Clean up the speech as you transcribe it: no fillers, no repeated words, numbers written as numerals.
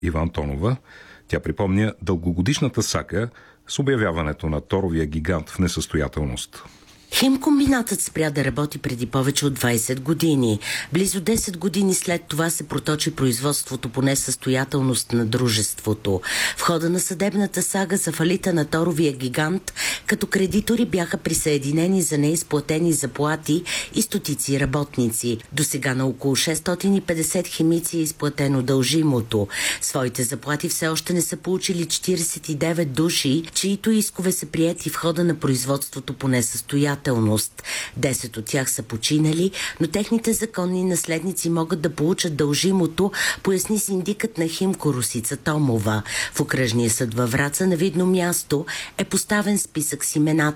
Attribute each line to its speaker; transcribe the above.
Speaker 1: Ива Антонова. Тя припомня дългогодишната сага с обявяването на торовия гигант в несъстоятелност.
Speaker 2: Химкомбинатът спря да работи преди повече от 20 години. Близо 10 години след това се проточи производството по несъстоятелност на дружеството. В хода на съдебната сага за фалита на торовия гигант, като кредитори бяха присъединени за неизплатени заплати и стотици работници. До сега на около 650 химици е изплатено дължимото. Своите заплати все още не са получили 49 души, чието искове са приети в хода на производството по несъстоятелност. 10 от тях са починали, но техните законни наследници могат да получат дължимото, поясни синдикът на Химко Росица Томова. В окръжния съд във Враца на видно място е поставен списък с имената